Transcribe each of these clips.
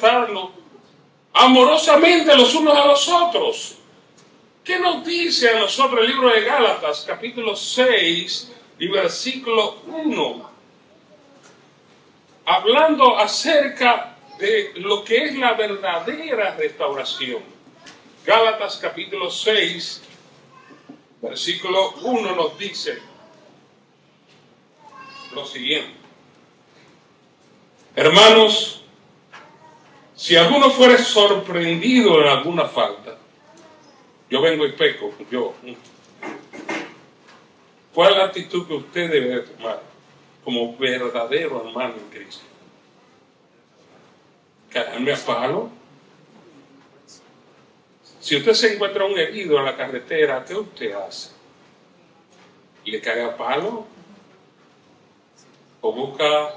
tratarnos amorosamente los unos a los otros. ¿Qué nos dice a nosotros el libro de Gálatas, capítulo 6 y versículo 1? Hablando acerca de lo que es la verdadera restauración. Gálatas capítulo 6, versículo 1 nos dice lo siguiente: hermanos, si alguno fuere sorprendido en alguna falta, yo vengo y peco, ¿cuál es la actitud que usted debe tomar como verdadero hermano en Cristo? ¿Caerme a palo? Si usted se encuentra un herido en la carretera, ¿qué usted hace? ¿Le cae a palo? ¿O busca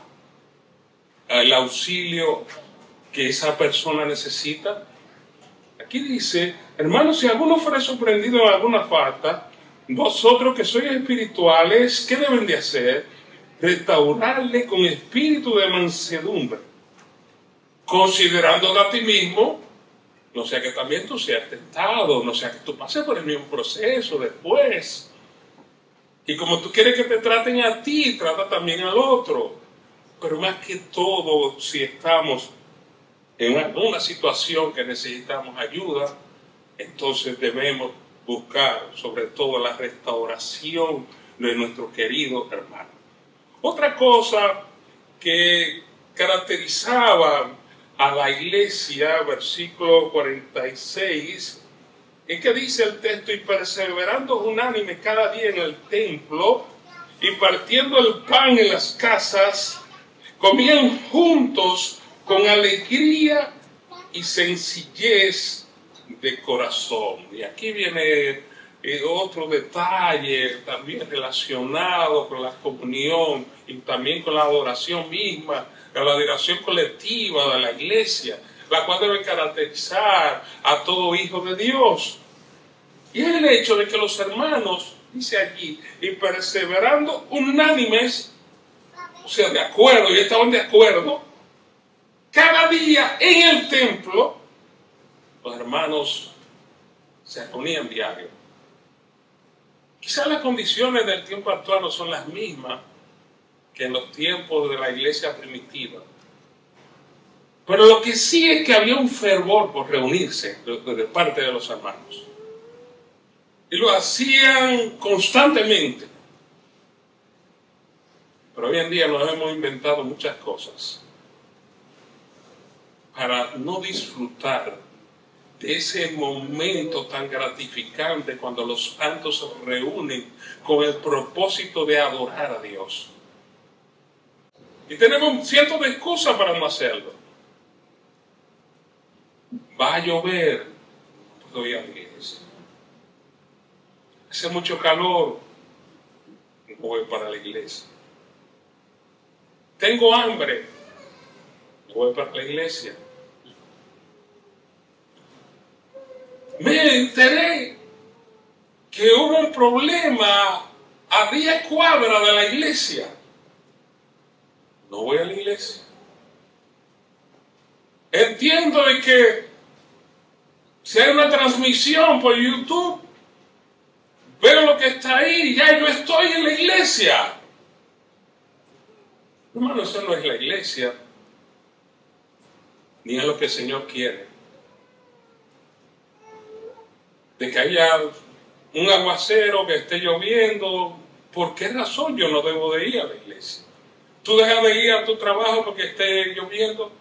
el auxilio que esa persona necesita? Aquí dice, hermanos, si alguno fuera sorprendido en alguna falta, vosotros que sois espirituales, ¿qué deben de hacer? Restaurarle con espíritu de mansedumbre, considerando a ti mismo, no sea que también tú seas tentado, no sea que tú pases por el mismo proceso después. Y como tú quieres que te traten a ti, trata también al otro. Pero más que todo, si estamos en alguna situación que necesitamos ayuda, entonces debemos buscar sobre todo la restauración de nuestro querido hermano. Otra cosa que caracterizaba a la iglesia, versículo 46, es que dice el texto: y perseverando unánime cada día en el templo y partiendo el pan en las casas, comían juntos con alegría y sencillez de corazón. Y aquí viene otro detalle también relacionado con la comunión y también con la adoración misma, con la adoración colectiva de la iglesia, la cual debe caracterizar a todo hijo de Dios. Y es el hecho de que los hermanos, dice allí, y perseverando unánimes, o sea, de acuerdo, y estaban de acuerdo, cada día en el templo, los hermanos se reunían diario. Quizás las condiciones del tiempo actual no son las mismas que en los tiempos de la iglesia primitiva. Pero lo que sí es que había un fervor por reunirse de parte de los hermanos. Y lo hacían constantemente. Pero hoy en día nos hemos inventado muchas cosas para no disfrutar de ese momento tan gratificante cuando los santos se reúnen con el propósito de adorar a Dios. Y tenemos cientos de excusas para no hacerlo. Va a llover, puedo ir a la iglesia. Hace mucho calor, no voy para la iglesia. Tengo hambre, no voy para la iglesia. Me enteré que hubo un problema a 10 cuadras de la iglesia. No voy a la iglesia. Entiendo de que si hay una transmisión por YouTube, veo lo que está ahí, ya yo estoy en la iglesia. Hermano, eso no es la iglesia, ni es lo que el Señor quiere. De que haya un aguacero, que esté lloviendo, ¿por qué razón yo no debo de ir a la iglesia? ¿Tú dejas de ir a tu trabajo porque esté lloviendo?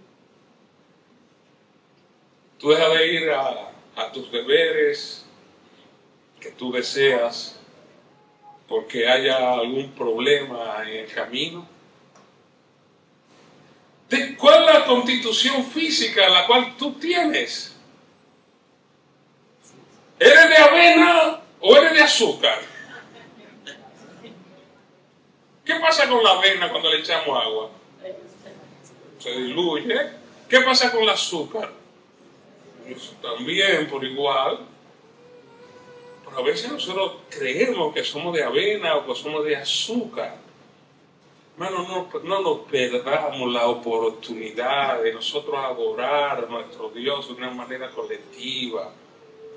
¿Tú dejas de ir a tus deberes que tú deseas porque haya algún problema en el camino? ¿Cuál es la constitución física la cual tú tienes? ¿Eres de avena o eres de azúcar? ¿Qué pasa con la avena cuando le echamos agua? Se diluye. ¿Qué pasa con el azúcar? Pues también por igual. Pero a veces nosotros creemos que somos de avena o que somos de azúcar. Hermano, no nos perdamos la oportunidad de nosotros adorar a nuestro Dios de una manera colectiva.